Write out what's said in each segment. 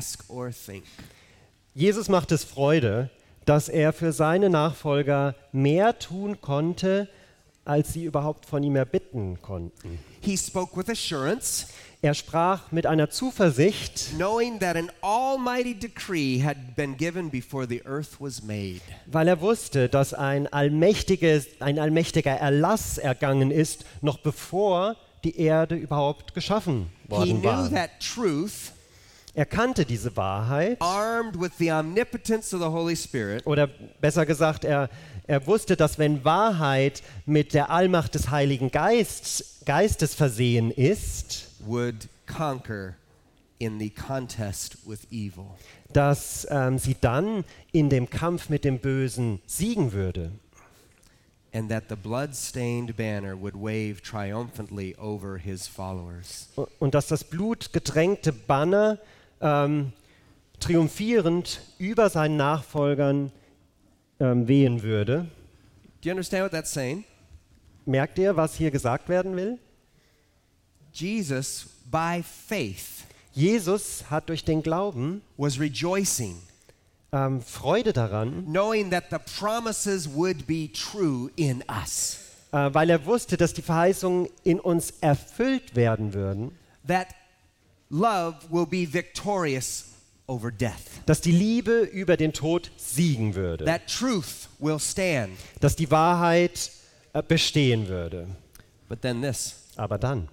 ask or think. Jesus macht es Freude, dass er für seine Nachfolger mehr tun konnte, als sie überhaupt von ihm erbitten konnten. He spoke with assurance, Er sprach mit einer Zuversicht, knowing that an almighty decree had been given before the earth was made. weil er wusste, dass ein allmächtiger Erlass ergangen ist, noch bevor die Erde überhaupt geschaffen He worden knew war. that truth, Er kannte diese Wahrheit, armed with the omnipotence of the Holy Spirit, oder besser gesagt, er wusste, dass wenn Wahrheit mit der Allmacht des Heiligen Geistes versehen ist, would conquer in the contest with evil. dass sie dann in dem Kampf mit dem Bösen siegen würde. And that the blood-stained banner would wave triumphantly over his followers. Und dass das blutgetränkte Banner triumphierend über seinen Nachfolgern wehen würde. Do you understand what that's saying? Merkt ihr, was hier gesagt werden will? Jesus, by faith, Jesus hat durch den Glauben was rejoicing, Freude daran, knowing that the promises would be true in us. weil er wusste, dass die Verheißungen in uns erfüllt werden würden, That love will be victorious over death. dass die Liebe über den Tod siegen würde, That truth will stand. dass die Wahrheit bestehen würde. But then this, Aber dann,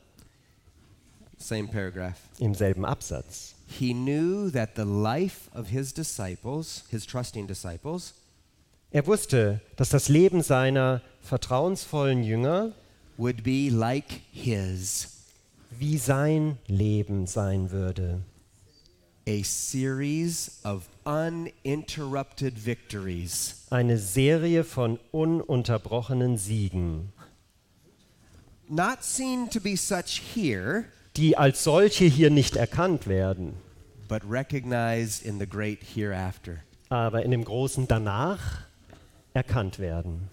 same paragraph. im selben Absatz, He knew that the life of his disciples, his trusting disciples, er wusste, dass das Leben seiner vertrauensvollen Jünger would be like his, wie sein Leben sein würde. a series of uninterrupted victories. Eine Serie von ununterbrochenen Siegen, Not seen to be such here, die als solche hier nicht erkannt werden, but recognized in the great hereafter. aber in dem großen Danach erkannt werden.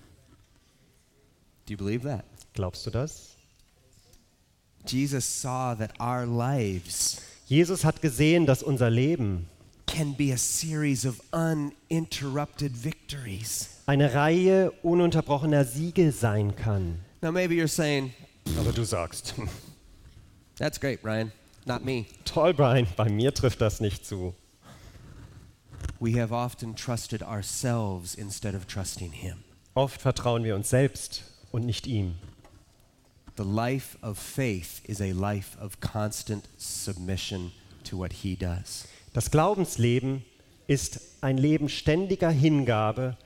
Do you believe that? Glaubst du das? Jesus saw that our lives Jesus hat gesehen, dass unser Leben can be a series of uninterrupted victories. eine Reihe ununterbrochener Siege sein kann. Now maybe you're saying, Aber du sagst, that's great, Ryan, not me. toll, Brian, bei mir trifft das nicht zu. We have often trusted ourselves instead of trusting him. Oft vertrauen wir uns selbst und nicht ihm. The life of faith is a life of constant submission to what he does. Das Glaubensleben ist ein Leben ständiger Hingabe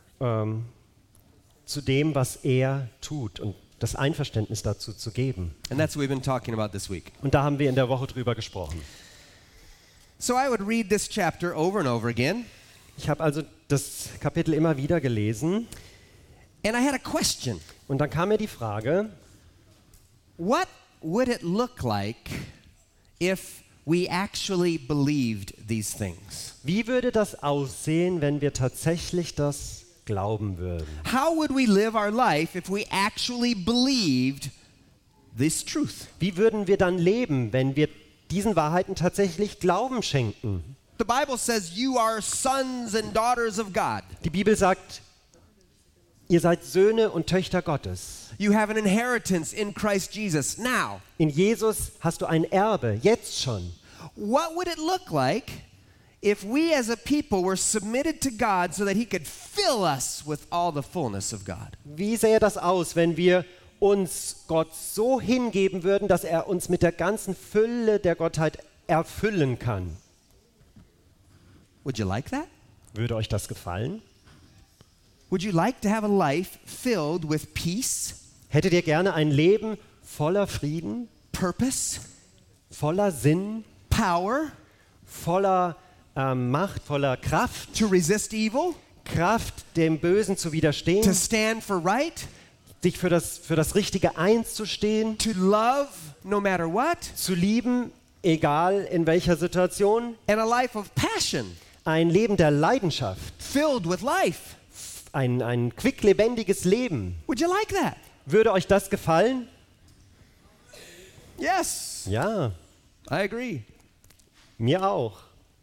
zu dem, was er tut und das Einverständnis dazu zu geben. And that's what we've been talking about this week. Und da haben wir in der Woche drüber gesprochen. So I would read this chapter over and over again, Ich habe also das Kapitel immer wieder gelesen and I had a question. und dann kam mir die Frage, What would it look like if we actually believed these things? wie würde das aussehen, wenn wir tatsächlich das glauben würden? How would we live our life if we actually believed this truth? Wie würden wir dann leben, wenn wir diesen Wahrheiten tatsächlich Glauben schenken? The Bible says you are sons and daughters of God. Die Bibel sagt, ihr seid Söhne und Töchter Gottes. You have an inheritance in Christ Jesus. Now, In Jesus hast du ein Erbe, jetzt schon. what would it look like if we as a people were submitted to God so that he could fill us with all the fullness of God? Wie sähe das aus, wenn wir uns Gott so hingeben würden, dass er uns mit der ganzen Fülle der Gottheit erfüllen kann? Would you like that? Würde euch das gefallen? Would you like to have a life filled with peace, Hättet ihr gerne ein Leben voller Frieden, purpose, voller Sinn, power voller Macht, voller Kraft, to resist evil, Kraft, dem Bösen zu widerstehen, to stand for right, sich für das Richtige einzustehen, to love no matter what, zu lieben, egal in welcher Situation, and a life of passion ein Leben der Leidenschaft, filled with life? ein quicklebendiges Leben. Would you like that? Würde euch das gefallen? Yes, Ja, I agree. mir auch.